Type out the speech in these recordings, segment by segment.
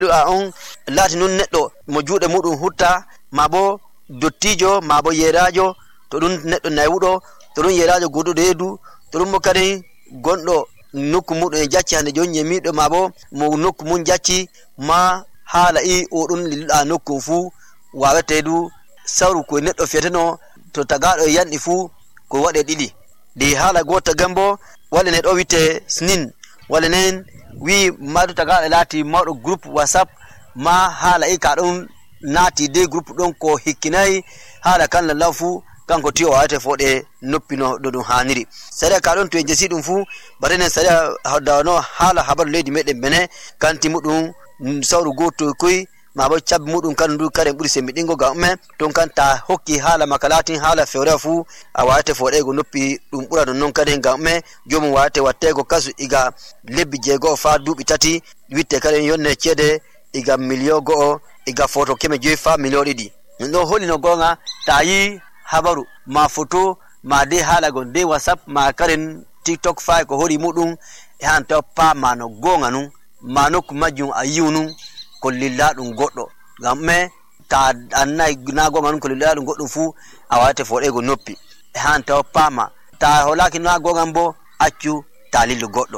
on laati nun neɗɗo mo juuɗe muɗum hutta ma bo dottijo ma bo yerajo to ɗum neɗɗo naywuɗo to ɗum yerajo goɗɗo reedu to ɗum bo kadi gonɗo nokku muɗum e jacci hande joni yemiɗo ma bo mo nokku mum jacci ma haala i oɗum lilluɗa nokku fuu wawete du sawru ko neɗɗo fiyeteno to tagaɗo e yanɗi fuu ko waɗe ɗiɗi ɗi haala gota gambo walla ne ɗo witte snin walla nen wi madu tagaɗo laati mawɗo groupe whatsapp ma haala i ka ɗum naati de groupe ɗon ko hikkinayi haala kan lallaw fuu kanko tiyo wawete foɗe noppino ɗo ɗum haniri saɗa ka ɗon to e jesi ɗum fuu batenen saɗa haddano haala habaru leydi meɗen bene kanti muɗum sawru goto koy ma bo cabbi muɗum kan du karen ɓuri sembiɗingo ga umme ton kan ta hokki haala maka latin haala fewre fuu a wawete foɗego noppi ɗum ɓura ɗum noon kadi ga umme jomum wawete wattego kasu iga lebbi 6 fa duuɓi 3 witte kadi yonne ceede iga million 1 iga photo 5 fa million 2 ɗum ɗo holino gonga ta yi habaru ma photo ma de haala gon de whatsapp ma karen tiktok fa ko hori muɗum e han taw pama no gonga nun ma nokku majjum a yiw nun ko lilla ɗum goɗɗo ngam me ta annayi na gonga nun ko lilla ɗum goɗɗum fuu a wawate foɗego noppi e han taw pama ta holaki na gongan bo accu ta lillu goɗɗo.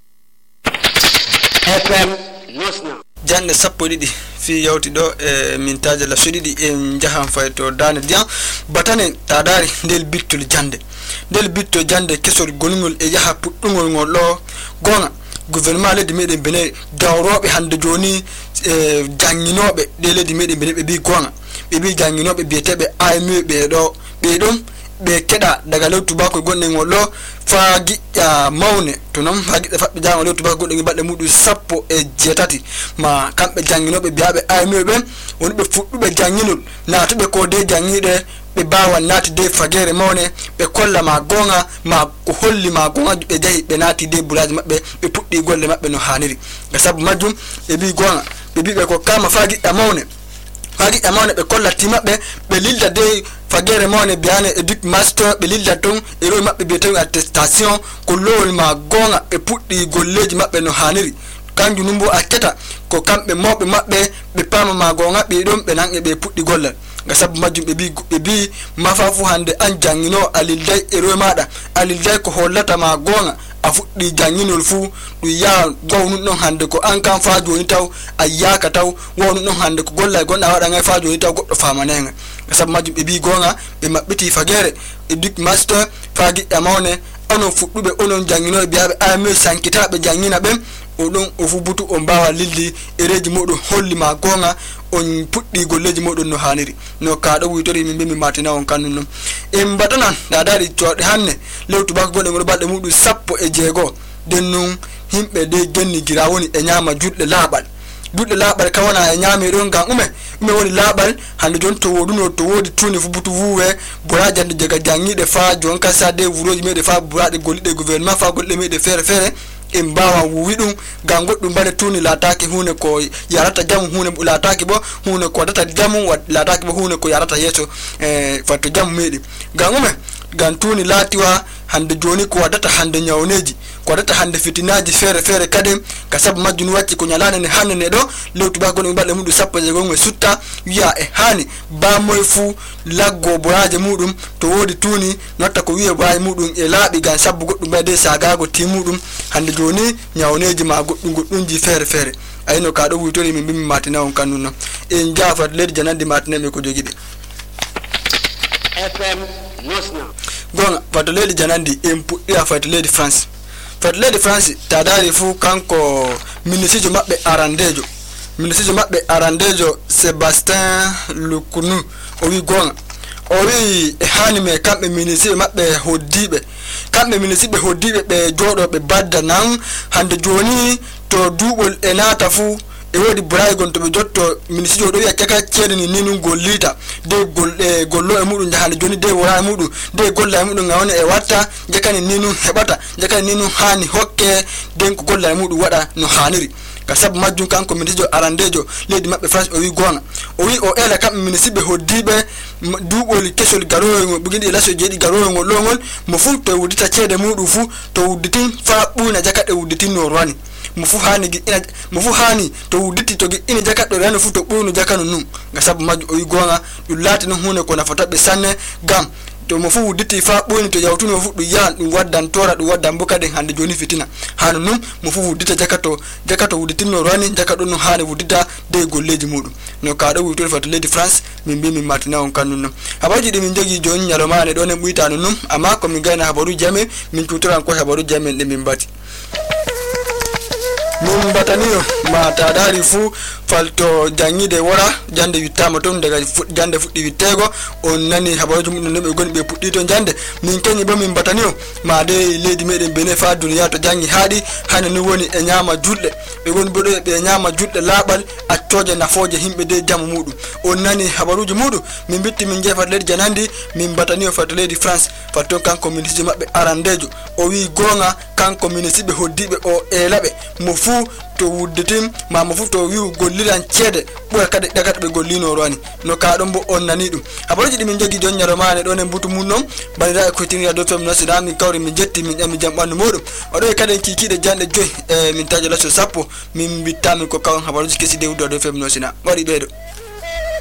FM Nosna jande 12 fi yawti ɗo e mintaje la soɗiɗi en jahan fay to dane diyan batane ta daari ndel bittol jande kesol gonngol e yaha puɗɗugol ngol ɗo gonga gouvernement leydi meɗen bene dawroɓe hande joni janginoɓe ɗe leydi meɗen bene ɓe bi gonga ɓe bi janginoɓe biyeteɓe AME ɓe ɗo ɓe ɗum ɓe keɗa daga lew tubako gonɗe ngol ɗo fa giƴƴa mawne to noon fa giƴƴa faɓɓe jango lew tubako gonɗe balɗe muɗum 17 ma kamɓe janginoɓe biyaɓe AME ɓen woni ɓe fuɗɗuɓe janginol natuɓe ko de jangiɗe ɓe bawa naati de fagere mawne ɓe kolla ma gonga ma ko holli ma gonga ɓe jahi ɓe naati de bulaji maɓɓe ɓe puɗɗi golle maɓɓe no haniri ga sabu majjum ɓe bi gonga ɓe bi ɓe ko kama fa giƴƴa mawne ɓe kollati maɓɓe ɓe lilda de fagere mawne biyane éduc master ɓe lilda ton e rowi maɓɓe biyeten attestation ko lowol ma gonga ɓe puɗɗi golleji maɓɓe no haniri kanjum numbo a keta ko kamɓe mawɓe maɓɓe ɓe pama ma gonga ɓe ɗon ɓe nange ɓe puɗɗi gollal ga sabu majjum ɓe bi mafa fu hande an jangino a lilday e rowi maɗa a lilday ko hollata ma gonga a fuɗɗi janginol fuu ɗum yaha gownum ɗon hande ko an kan fa joni taw a yaka taw wownum ɗon hande ko golla gonɗa waɗa ngay fa joni taw goɗɗo famanega sabu majjum ɓe bi gonga ɓe maɓɓiti fagere éduc master fa giƴƴa mawne onon fuɗɗuɓe onon janginoɓe biyaɓe AME sankitaɓe jangina ɓen oɗon o fu butu on mbawa lildi ereji moɗon holli ma gonga on puɗɗi golleji moɗon no haniri no kaɗo witori min mi matina on kannum noon en mbaɗanan nda daari coɗe hanne lew tubako gonɗe ngoɗo balɗe muɗum 16 den noon himɓe de genni gira woni e ñama juɗɗe laaɓal kawana e ñaami ɗon gam ume woni laaɓal hande joni to woduno to wodi tuni fu butu wuwe bora jande jaga jangiɗe fa jon kasa de wuroji meɗe fa buraɗe golliɗe gouvernement fa golɗe meɗe feere en mbawa wuwi ɗum gam goɗɗum bane tuni lataki hunde ko yarata jamu hunde lataki bo hunde ko waɗata jamu lataki bo hunde ko yarata yeeso fatto jamu meɗen gam ume gam tuni laatiwa hande joni ko waɗata hande nyawneji ko waɗata hande fitinaji feere kadem ka sabu majjum wacci ko nyalane ne hanne ne ɗo lew tubako gonɗe balɗe muɗum 16 e sutta wiya e hani bamoye fuu laggo boraje muɗum to wodi tuni notta ko wiye boraje muɗum e laaɓi gam sabbu goɗɗum ɓayde sagago ti muɗum hande joni nyawneji ma goɗɗumji feere ayino ka ɗo witori min bimi matina on kannum noon en jafat leydi janandi matinami ko jogiɗe FM Nosna gonga fatu leydi janandi en puɗɗira fatu leydi France ta daari fuu kanko ministre maɓɓe arandejo Sébastien Lecornu o wi gonga o wi e hani me kamɓe ministre maɓɓe hoddiɓe ɓe jooɗoɓe badda nan hande joni to duuɓol e naata fuu e wodi buraygon to be jotto ministre do wi'a kaka ceede ni ninun gollita de gollo e mudum jahande joni de wora e mudum de golla e mudum ngawne e watta jakani ninun hebata jakani ninun hani hokke den ko golla e mudum wada no haniri ka sabu majjum kanko ministre arandejo leydi mabbe France o wi gonga o wi o ela kam ministre be hoddibe duubol kesol garoyo bugindi laso jeedi garoyo ngol longol mo fu to wudita ceede mudum fu to wuditin fa buuna jakade wuditin no rwani mo fu hani to wudditi to ina jakatdo rano fu to ɓuyno jakanu nun ga sabu majju o wi gonga ɗum laati non hunde ko nafataɓe sanne gam to mo fu wudditi fa ɓuyni to yawtuni mo fu ɗum yahan ɗum waddan tora ɗum waddan bo kadi hande joni fitina hano nun mo fu wuddita jakato wudditinno rani jakaɗo non hane wuddita de golleji muɗum no ka ɗo witore fato leydi France min mbi min martina on kannun non habaruji ɗi min jogui joni ñalomane ɗon en ɓuytano nun amma komin gayna habaruji amen min cutoran ko habaruji amen ɗe min mbati min bataniyo ma taɗari fu falto jangide wora jande wittama toon daga jande fuɗɗi wittego on nani habaruji muɗum ɗum ɓe goni ɓe puɗɗi to jande min keñi bo min bataniyo ma de leydi meɗen Benin fa duniya to jangi haaɗi hande ni woni e ñama julɗe ɓe goni bo ɗo ɓe ñama julɗe laaɓal accoje nafoje himɓe de jamu muɗum on nani habaruji muɗum min bitti min jeefat leydi janandi min bataniyo fato leydi France fatton kanko ministre mabɓe arandejo o wi gonga kanko ministre ɓe hoddiɓe o elaɓe mo fu to wudditim ma mo fu to wi'u golliran ceede ɓura kadi ɗagata ɓe gollinoro ani no ka ɗon bo on nani ɗum habaruji ɗi min jogui jon ñalomane ɗon e mbutu mum noon bandira e koytini radio fm nasina min kawri min jetti min ƴami jam ɓandu muɗum waɗo e kadi en kikiɗe janɗe joyi e min tajo lasso sappo min bittamin ko kawon habaruji kesi de wuddu radio fm nosina waɗi ɓeyɗo